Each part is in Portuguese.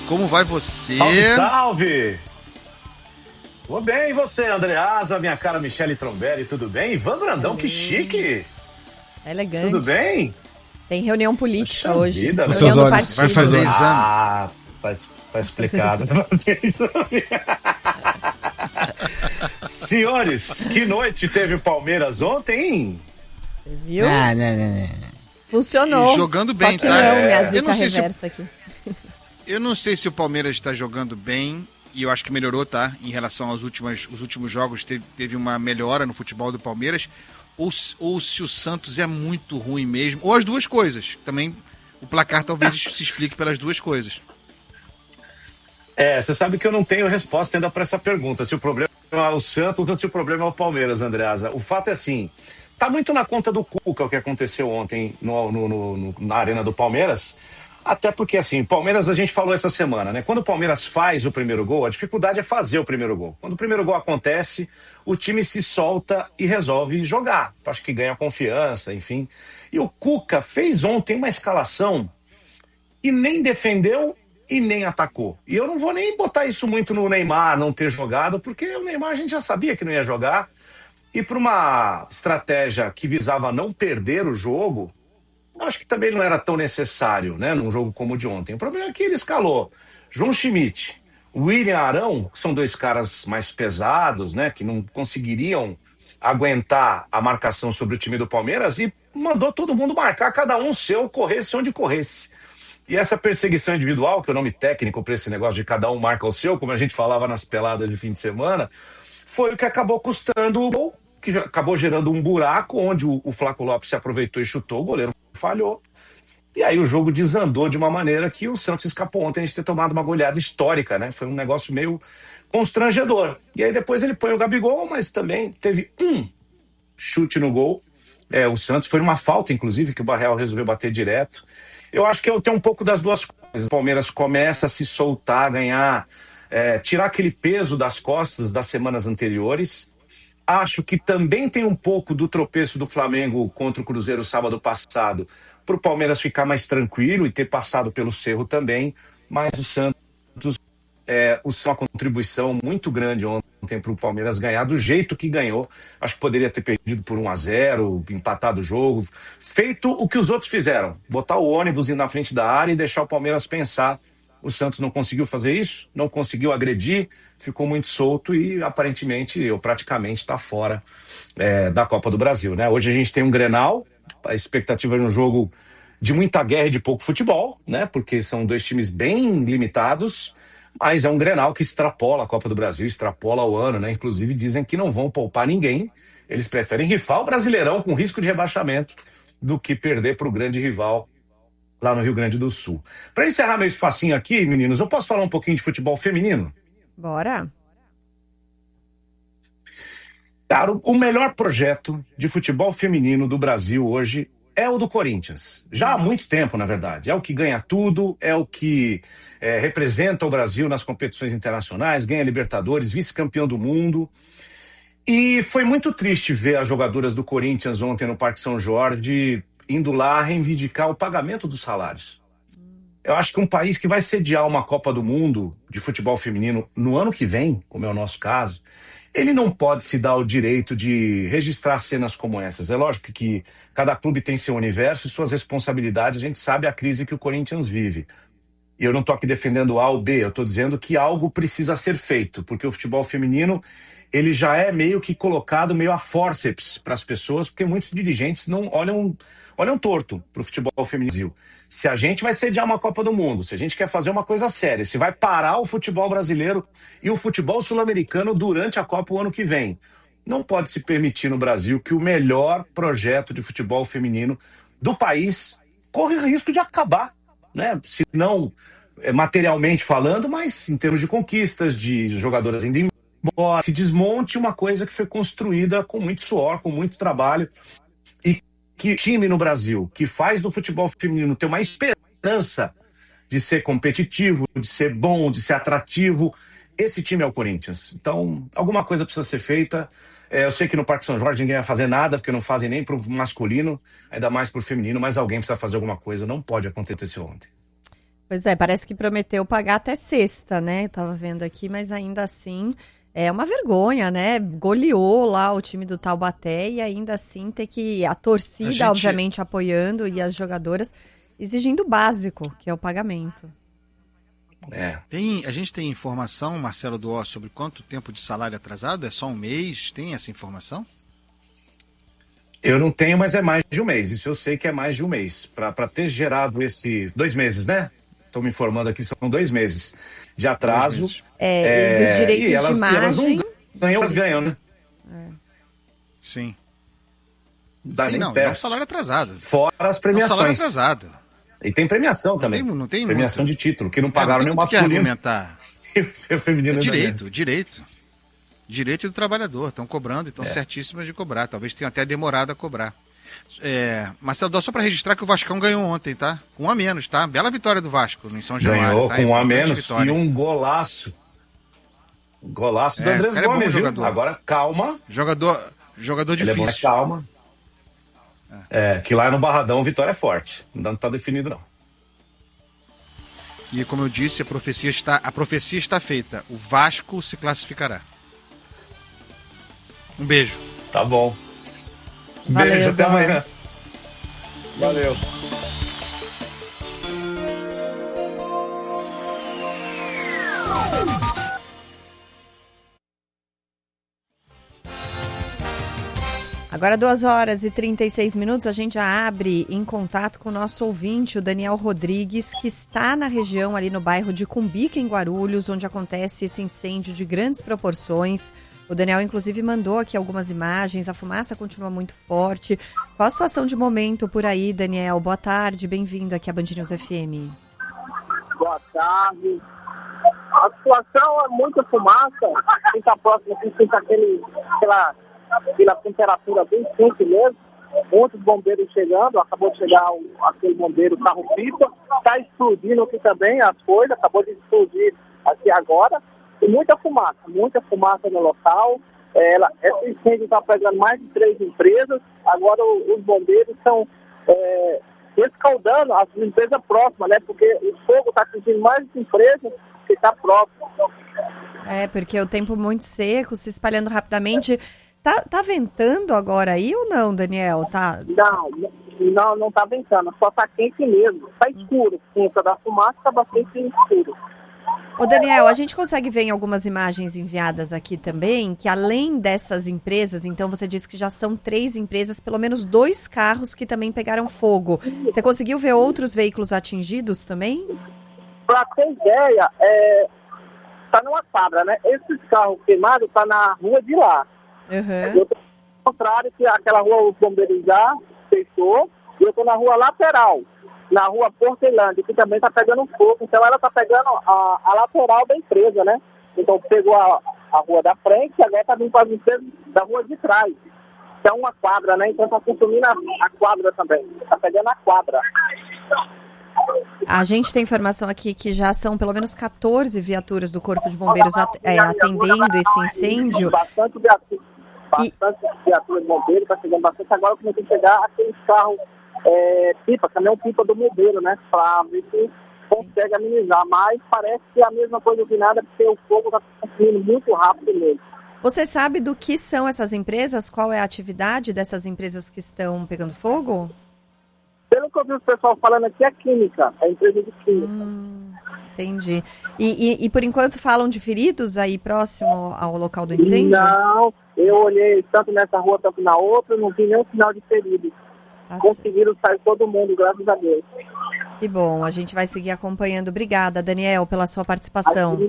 Como vai você? Salve, salve! Vou bem, e você, Andreasa, minha cara Michele Trombelli, tudo bem? Ivan Brandão, que chique! Elegante. Tudo bem? Tem reunião política hoje. Vida, reunião do olhos. partido. Vai fazer exame? Ah, tá explicado. Senhores, que noite teve o Palmeiras ontem, hein? Você viu? Não. Funcionou. E jogando bem, só que tá? não, minha Eu zica não sei reversa aqui. Eu não sei se o Palmeiras está jogando bem, e eu acho que melhorou, tá? Em relação aos últimos jogos, teve uma melhora no futebol do Palmeiras, ou se o Santos é muito ruim mesmo, ou as duas coisas. Também o placar talvez se explique pelas duas coisas. Você sabe que eu não tenho resposta ainda para essa pergunta, se o problema é o Santos ou se o problema é o Palmeiras, Andreasa. O fato é assim, tá muito na conta do Cuca o que aconteceu ontem na Arena do Palmeiras, até porque assim, Palmeiras a gente falou essa semana, né? Quando o Palmeiras faz o primeiro gol, a dificuldade é fazer o primeiro gol. Quando o primeiro gol acontece, o time se solta e resolve jogar. Acho que ganha confiança, enfim. E o Cuca fez ontem uma escalação e nem defendeu e nem atacou. E eu não vou nem botar isso muito no Neymar não ter jogado, porque o Neymar a gente já sabia que não ia jogar. E para uma estratégia que visava não perder o jogo, eu acho que também não era tão necessário, né, num jogo como o de ontem. O problema é que ele escalou João Schmidt, William Arão, que são dois caras mais pesados, né, que não conseguiriam aguentar a marcação sobre o time do Palmeiras, e mandou todo mundo marcar, cada um seu, corresse onde corresse. E essa perseguição individual, que é o nome técnico para esse negócio de cada um marca o seu, como a gente falava nas peladas de fim de semana, foi o que acabou custando o gol, que acabou gerando um buraco onde o Flaco Lopes se aproveitou e chutou, o goleiro falhou. E aí o jogo desandou de uma maneira que o Santos escapou ontem de ter tomado uma goleada histórica, né? Foi um negócio meio constrangedor. E aí depois ele põe o Gabigol, mas também teve um chute no gol. O Santos foi uma falta, inclusive, que o Barreal resolveu bater direto. Eu acho que eu tenho um pouco das duas coisas. O Palmeiras começa a se soltar, ganhar, tirar aquele peso das costas das semanas anteriores. Acho que também tem um pouco do tropeço do Flamengo contra o Cruzeiro sábado passado, para o Palmeiras ficar mais tranquilo e ter passado pelo Cerro também, mas o Santos uma contribuição muito grande ontem para o Palmeiras ganhar do jeito que ganhou. Acho que poderia ter perdido por 1-0, empatado o jogo, feito o que os outros fizeram, botar o ônibus na frente da área e deixar o Palmeiras pensar. O Santos não conseguiu fazer isso, não conseguiu agredir, ficou muito solto e aparentemente, ou praticamente, está fora da Copa do Brasil, né? Hoje a gente tem um Grenal, a expectativa é um jogo de muita guerra e de pouco futebol, né? Porque são dois times bem limitados, mas é um Grenal que extrapola a Copa do Brasil, extrapola o ano, né? Inclusive dizem que não vão poupar ninguém, eles preferem rifar o Brasileirão com risco de rebaixamento do que perder para o grande rival lá no Rio Grande do Sul. Para encerrar meu espacinho aqui, meninos, eu posso falar um pouquinho de futebol feminino? Bora. Cara, o melhor projeto de futebol feminino do Brasil hoje é o do Corinthians. Já há muito tempo, na verdade. É o que ganha tudo, é o que representa o Brasil nas competições internacionais, ganha Libertadores, vice-campeão do mundo. E foi muito triste ver as jogadoras do Corinthians ontem no Parque São Jorge indo lá reivindicar o pagamento dos salários. Eu acho que um país que vai sediar uma Copa do Mundo de futebol feminino no ano que vem, como é o nosso caso, ele não pode se dar o direito de registrar cenas como essas. É lógico que cada clube tem seu universo e suas responsabilidades. A gente sabe a crise que o Corinthians vive. E eu não estou aqui defendendo A ou B, eu estou dizendo que algo precisa ser feito, porque o futebol feminino ele já é meio que colocado meio a fórceps para as pessoas, porque muitos dirigentes não olham torto para o futebol feminino. Se a gente vai sediar uma Copa do Mundo, se a gente quer fazer uma coisa séria, se vai parar o futebol brasileiro e o futebol sul-americano durante a Copa o ano que vem, não pode se permitir no Brasil que o melhor projeto de futebol feminino do país corre risco de acabar, né? Se não materialmente falando, mas em termos de conquistas, de jogadoras indo embora, se desmonte uma coisa que foi construída com muito suor, com muito trabalho, e que time no Brasil que faz do futebol feminino ter uma esperança de ser competitivo, de ser bom, de ser atrativo, esse time é o Corinthians. Então, alguma coisa precisa ser feita. Eu sei que no Parque São Jorge ninguém vai fazer nada, porque não fazem nem pro masculino, ainda mais pro feminino, mas alguém precisa fazer alguma coisa. Não pode acontecer ontem. Pois é, parece que prometeu pagar até sexta, né? Eu tava vendo aqui, mas ainda assim é uma vergonha, né? Goleou lá o time do Taubaté e ainda assim ter que a torcida, obviamente, apoiando e as jogadoras exigindo o básico, que é o pagamento. A gente tem informação, Marcelo Duó, sobre quanto tempo de salário atrasado? É só um mês? Tem essa informação? Eu não tenho, mas é mais de um mês. Isso eu sei que é mais de um mês. Para ter gerado esses 2 meses, né? Estou me informando aqui, são 2 meses de atraso. Dos direitos de imagem. Elas ganham, né? Sim. É um salário atrasado. Fora as premiações. É um salário atrasado. E tem premiação também. Não tem premiação muito. De título, que não pagaram nem o masculino. Argumentar. O feminino Direito do trabalhador. Estão cobrando e estão certíssimas de cobrar. Talvez tenham até demorado a cobrar. Marcelo, só para registrar que o Vascão ganhou ontem, tá? Com 1 a menos, tá? Bela vitória do Vasco em São Januário. Ganhou tá? com 1 a menos vitória. E um golaço. Golaço do Andrés Gomes, viu? Agora, calma. Jogador difícil. Ele calma. Que lá no Barradão, vitória é forte. Ainda não tá definido, não. E como eu disse, a profecia está feita. O Vasco se classificará. Um beijo. Tá bom. Valeu, beijo, até amanhã. Valeu. Agora 2h36, a gente já abre em contato com o nosso ouvinte, o Daniel Rodrigues, que está na região ali no bairro de Cumbica, em Guarulhos, onde acontece esse incêndio de grandes proporções. O Daniel, inclusive, mandou aqui algumas imagens, a fumaça continua muito forte. Qual a situação de momento por aí, Daniel? Boa tarde, bem-vindo aqui à Band News FM. Boa tarde. A situação é muita fumaça, quem está próximo aqui sente aquela temperatura bem quente mesmo. Muitos bombeiros chegando, acabou de chegar aquele bombeiro carro-pipa, está explodindo aqui também as coisas, acabou de explodir aqui agora. E muita fumaça no local. Esse incêndio está pegando mais de 3 empresas. Agora os bombeiros estão escaldando as empresas próximas, né? Porque o fogo está atingindo mais empresas que está próximo. Porque o tempo muito seco, se espalhando rapidamente. Tá ventando agora aí ou não, Daniel? Tá... Não tá ventando, só tá quente mesmo. Tá escuro, por conta da fumaça, tá bastante escuro. Ô Daniel, a gente consegue ver em algumas imagens enviadas aqui também, que além dessas empresas, então você disse que já são 3 empresas, pelo menos 2 carros que também pegaram fogo. Você conseguiu ver outros veículos atingidos também? Pra ter ideia, tá numa quadra, né? Esses carros queimados tá na rua de lá. Uhum. Eu tô ao contrário, que aquela rua os bombeiros já fechou, e eu tô na rua lateral, na rua Portelândia, que também tá pegando fogo. Então ela tá pegando a lateral da empresa, né? Então pegou a rua da frente e agora tá vindo para as empresas da rua de trás. Que é uma quadra, né? Então tá consumindo a quadra também. Tá pegando a quadra. A gente tem informação aqui que já são pelo menos 14 viaturas do Corpo de Bombeiros atendendo esse incêndio. Bastante viatura de bombeiro, está chegando bastante. Agora começou a chegar aqueles carros pipa, caminhão-pipa do bombeiro, né? Para ver se consegue amenizar. Mas parece que é a mesma coisa que nada, porque o fogo está consumindo muito rápido mesmo. Você sabe do que são essas empresas? Qual é a atividade dessas empresas que estão pegando fogo? Pelo que eu vi o pessoal falando aqui, é química, é empresa de química. Entendi. E por enquanto falam de feridos aí próximo ao local do incêndio? Não, eu olhei tanto nessa rua quanto na outra, não vi nenhum sinal de feridos. Conseguiram sair todo mundo, graças a Deus. Que bom, a gente vai seguir acompanhando. Obrigada, Daniel, pela sua participação.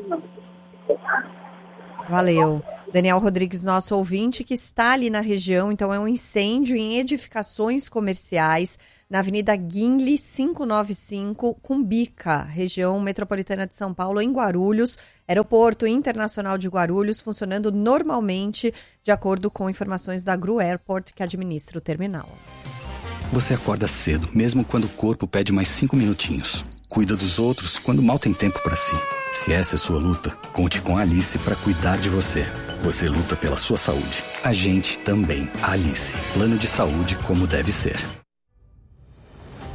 Valeu. Daniel Rodrigues, nosso ouvinte, que está ali na região, então é um incêndio em edificações comerciais na Avenida Guinle 595, Cumbica, região metropolitana de São Paulo, em Guarulhos, Aeroporto Internacional de Guarulhos, funcionando normalmente, de acordo com informações da Gru Airport, que administra o terminal. Você acorda cedo, mesmo quando o corpo pede mais 5 minutinhos. Cuida dos outros quando mal tem tempo para si. Se essa é sua luta, conte com a Alice para cuidar de você. Você luta pela sua saúde. A gente também. A Alice. Plano de saúde como deve ser. Conheça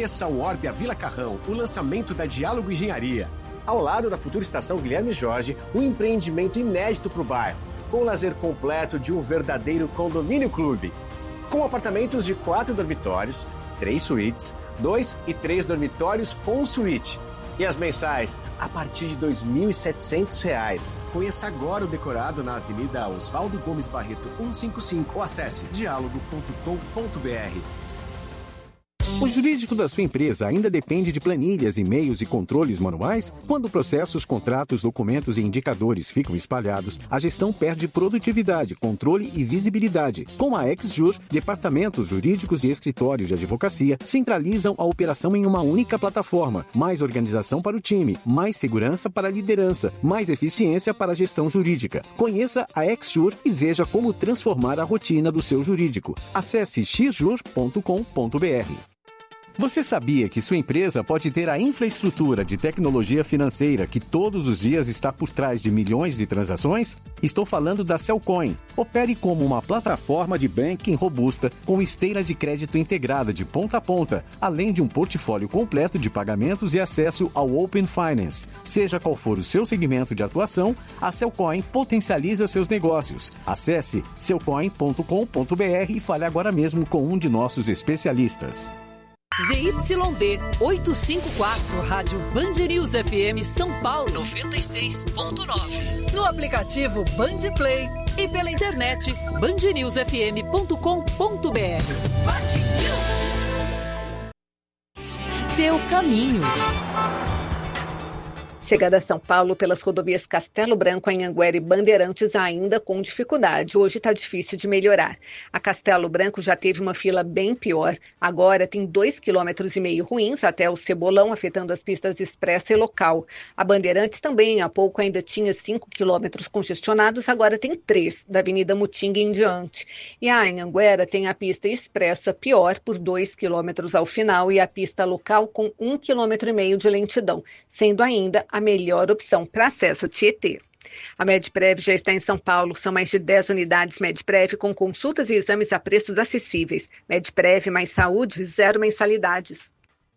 Conheça o Orbia Vila Carrão, o lançamento da Diálogo Engenharia. Ao lado da futura estação Guilherme Jorge, um empreendimento inédito para o bairro, com o lazer completo de um verdadeiro condomínio clube. Com apartamentos de 4 dormitórios, 3 suítes, 2 e 3 dormitórios com suíte. E as mensais, a partir de R$ 2.700. Conheça agora o decorado na Avenida Oswaldo Gomes Barreto, 155, ou acesse diálogo.com.br. O jurídico da sua empresa ainda depende de planilhas, e-mails e controles manuais? Quando processos, contratos, documentos e indicadores ficam espalhados, a gestão perde produtividade, controle e visibilidade. Com a XJur, departamentos jurídicos e escritórios de advocacia centralizam a operação em uma única plataforma. Mais organização para o time, mais segurança para a liderança, mais eficiência para a gestão jurídica. Conheça a XJur e veja como transformar a rotina do seu jurídico. Acesse xjur.com.br. Você sabia que sua empresa pode ter a infraestrutura de tecnologia financeira que todos os dias está por trás de milhões de transações? Estou falando da Cellcoin. Opere como uma plataforma de banking robusta com esteira de crédito integrada de ponta a ponta, além de um portfólio completo de pagamentos e acesso ao Open Finance. Seja qual for o seu segmento de atuação, a Cellcoin potencializa seus negócios. Acesse cellcoin.com.br e fale agora mesmo com um de nossos especialistas. ZYD 854, Rádio Band News FM São Paulo 96.9. No aplicativo Band Play e pela internet bandnewsfm.com.br. Seu caminho. Chegada a São Paulo pelas rodovias Castelo Branco, Anhanguera e Bandeirantes ainda com dificuldade. Hoje está difícil de melhorar. A Castelo Branco já teve uma fila bem pior. Agora tem 2,5 km ruins até o Cebolão, afetando as pistas expressa e local. A Bandeirantes também, há pouco, ainda tinha 5 km congestionados, agora tem 3, da Avenida Mutinga em diante. E a Anhanguera tem a pista expressa pior, por 2 km ao final, e a pista local com 1,5 km de lentidão, sendo ainda a melhor opção para acesso a Tietê. A Medprev já está em São Paulo. São mais de 10 unidades Medprev com consultas e exames a preços acessíveis. Medprev mais saúde, 0 mensalidades.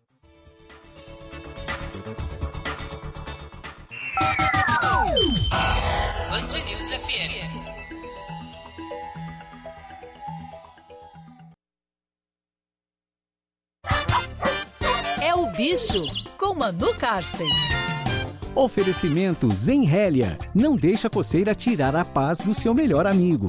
Band News FM. É o bicho com Manu Karsten. Oferecimento Zenrélia. Não deixa a coceira tirar a paz do seu melhor amigo.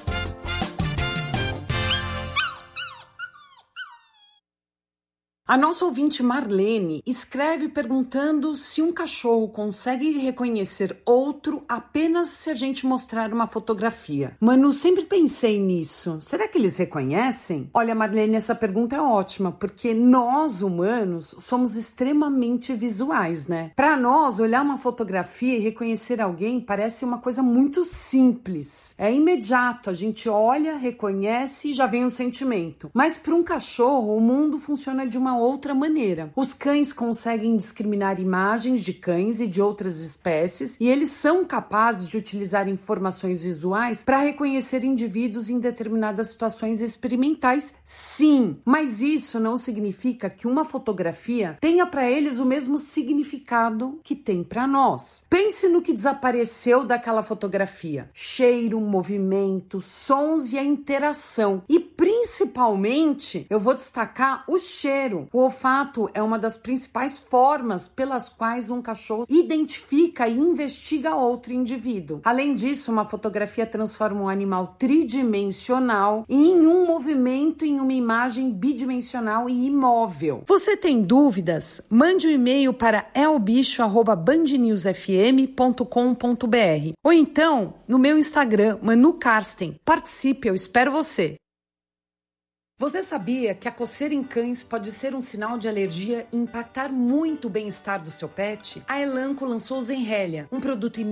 A nossa ouvinte Marlene escreve perguntando se um cachorro consegue reconhecer outro apenas se a gente mostrar uma fotografia. Manu, sempre pensei nisso. Será que eles reconhecem? Olha, Marlene, essa pergunta é ótima, porque nós, humanos, somos extremamente visuais, né? Para nós, olhar uma fotografia e reconhecer alguém parece uma coisa muito simples. É imediato, a gente olha, reconhece e já vem um sentimento. Mas para um cachorro, o mundo funciona de uma outra maneira. Os cães conseguem discriminar imagens de cães e de outras espécies e eles são capazes de utilizar informações visuais para reconhecer indivíduos em determinadas situações experimentais, sim, mas isso não significa que uma fotografia tenha para eles o mesmo significado que tem para nós. Pense no que desapareceu daquela fotografia: cheiro, movimento, sons e a interação. E principalmente, eu vou destacar o cheiro. O olfato é uma das principais formas pelas quais um cachorro identifica e investiga outro indivíduo. Além disso, uma fotografia transforma um animal tridimensional em um movimento, em uma imagem bidimensional e imóvel. Você tem dúvidas? Mande um e-mail para elbicho@bandnewsfm.com.br ou então no meu Instagram, Manu Karsten. Participe, eu espero você. Você sabia que a coceira em cães pode ser um sinal de alergia e impactar muito o bem-estar do seu pet? A Elanco lançou Zenrélia, um produto